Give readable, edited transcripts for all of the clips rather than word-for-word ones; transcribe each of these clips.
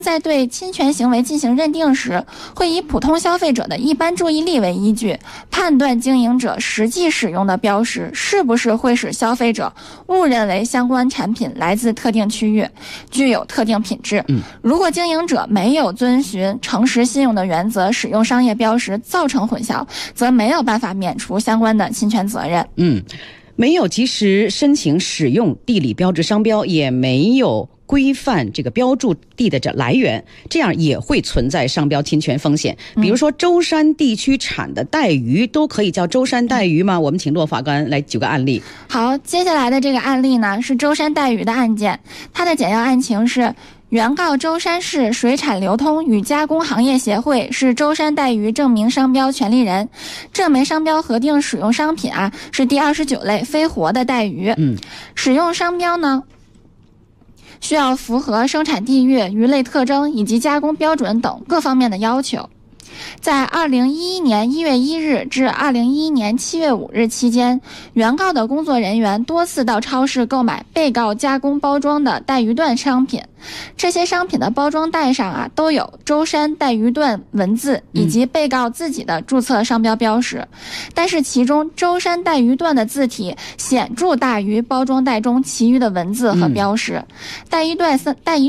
在对侵权行为进行认定时，会以普通消费者的一般注意力为依据，判断经营者实际使用的标识是不是会使消费者误认为相关产品来自特定区域，具有特定品质。如果经营者没有遵循诚实信用的原则使用商业标识造成混淆，则没有办法免除相关的侵权责任。 没有及时申请使用地理标志商标，也没有规范这个标注地的来源，这样也会存在商标侵权风险。比如说舟山地区产的带鱼都可以叫舟山带鱼吗？我们请骆法官来举个案例。 好，接下来的这个案例呢是舟山带鱼的案件，它的简要案情是原告舟山市水产流通与加工行业协会是舟山带鱼证明商标权利人，这枚商标核定使用商品是第29类非活的带鱼。使用商标呢需要符合生产地域、鱼类特征以及加工标准等各方面的要求。在2011年1月1日至2011年7月5日期间，原告的工作人员多次到超市购买被告加工包装的带鱼段商品，这些商品的包装袋上都有舟山带鱼段文字以及被告自己的注册商标标识，但是其中舟山带鱼段的字体显著大于包装袋中其余的文字和标识，带鱼段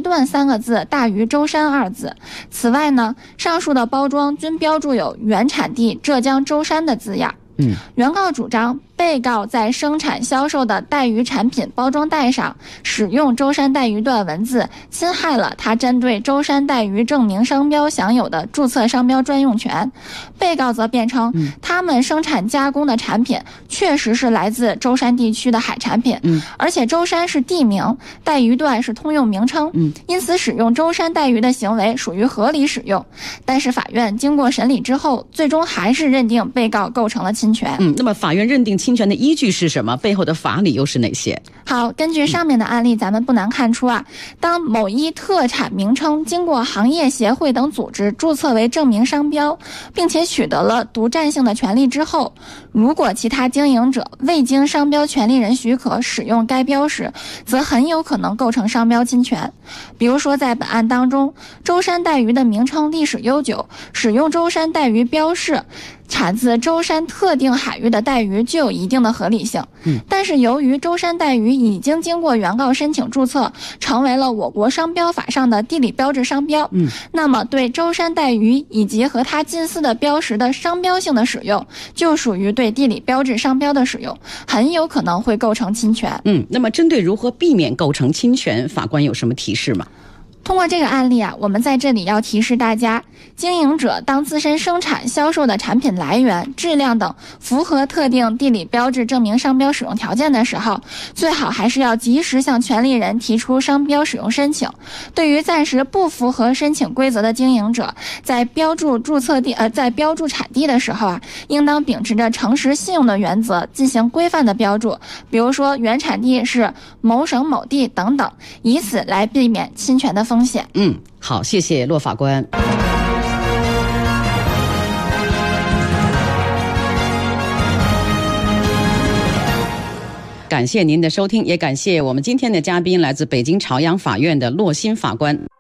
3个字大于舟山2字。此外呢，上述的包装均标注有原产地浙江舟山的字样。原告主张被告在生产销售的带鱼产品包装袋上使用舟山带鱼段文字，侵害了他针对舟山带鱼证明商标享有的注册商标专用权。被告则辩称，他们生产加工的产品确实是来自舟山地区的海产品，而且舟山是地名，带鱼段是通用名称，因此使用舟山带鱼的行为属于合理使用。但是法院经过审理之后，最终还是认定被告构成了侵权。 那么法院认定侵权的依据是什么？背后的法理又是哪些？ 好，根据上面的案例，咱们不难看出当某一特产名称经过行业协会等组织注册为证明商标，并且取得了独占性的权利之后，如果其他经营者未经商标权利人许可使用该标识，则很有可能构成商标侵权。比如说在本案当中，舟山带鱼的名称历史悠久，使用舟山带鱼标示产自舟山特定海域的带鱼具有一定的合理性。但是由于舟山带鱼已经经过原告申请注册，成为了我国商标法上的地理标志商标，那么对舟山带鱼以及和它近似的标识的商标性的使用，就属于对地理标志商标的使用，很有可能会构成侵权。 那么针对如何避免构成侵权，法官有什么提示吗？ 通过这个案例我们在这里要提示大家，经营者当自身生产销售的产品来源、质量等符合特定地理标志证明商标使用条件的时候，最好还是要及时向权利人提出商标使用申请。对于暂时不符合申请规则的经营者，在标注产地的时候应当秉持着诚实信用的原则进行规范的标注，比如说原产地是某省某地等等，以此来避免侵权的风险。 好，谢谢骆法官。感谢您的收听，也感谢我们今天的嘉宾，来自北京朝阳法院的骆鑫法官。